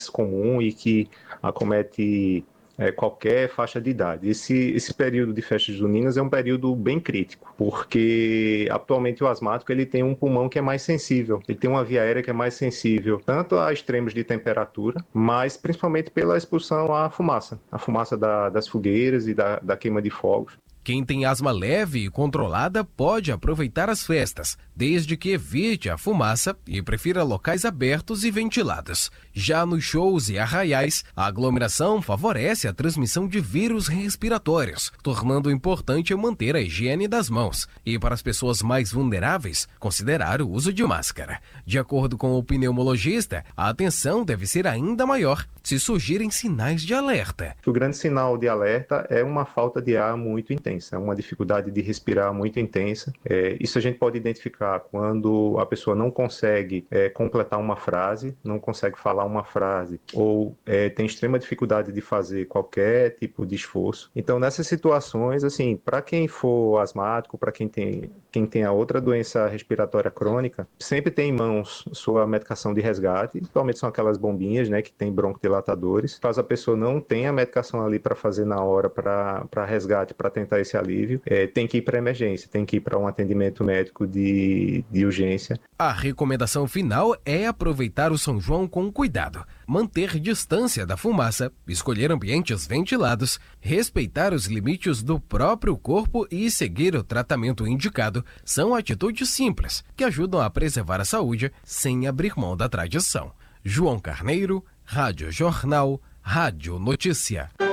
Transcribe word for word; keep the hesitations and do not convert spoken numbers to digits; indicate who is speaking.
Speaker 1: comum e que acomete é, qualquer faixa de idade. Esse, esse período de festas juninas é um período bem crítico, porque atualmente o asmático ele tem um pulmão que é mais sensível, ele tem uma via aérea que é mais sensível tanto a extremos de temperatura, mas principalmente pela expulsão à fumaça, a fumaça da, das fogueiras e da, da queima de fogos.
Speaker 2: Quem tem asma leve e controlada pode aproveitar as festas, desde que evite a fumaça e prefira locais abertos e ventilados. Já nos shows e arraiais, a aglomeração favorece a transmissão de vírus respiratórios, tornando importante manter a higiene das mãos e, para as pessoas mais vulneráveis, considerar o uso de máscara. De acordo com o pneumologista, a atenção deve ser ainda maior se surgirem sinais de alerta.
Speaker 1: O grande sinal de alerta é uma falta de ar muito intensa, é uma dificuldade de respirar muito intensa. É, isso a gente pode identificar quando a pessoa não consegue é, completar uma frase, não consegue falar uma frase, ou é, tem extrema dificuldade de fazer qualquer tipo de esforço. Então, nessas situações, assim, para quem for asmático, para quem tem, quem tem a outra doença respiratória crônica, sempre tem em mãos sua medicação de resgate, principalmente são aquelas bombinhas, né, que tem broncodilatadores. Caso a pessoa não tenha a medicação ali para fazer na hora, para resgate, para tentar esse alívio, é, tem que ir para emergência, tem que ir para um atendimento médico de, de urgência.
Speaker 2: A recomendação final é aproveitar o São João com cuidado, manter distância da fumaça, escolher ambientes ventilados, respeitar os limites do próprio corpo e seguir o tratamento indicado são atitudes simples que ajudam a preservar a saúde sem abrir mão da tradição. João Carneiro, Rádio Jornal, Rádio Notícia.